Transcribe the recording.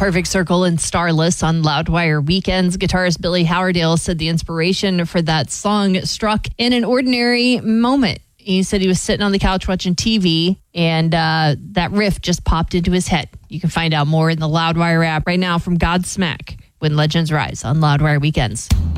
Perfect Circle and Starless on Loudwire Weekends. Guitarist Billy Howerdale said the inspiration for that song struck in an ordinary moment. He said he was sitting on the couch watching TV and that riff just popped into his head. You can find out more in the Loudwire app right now from Godsmack when Legends Rise on Loudwire Weekends.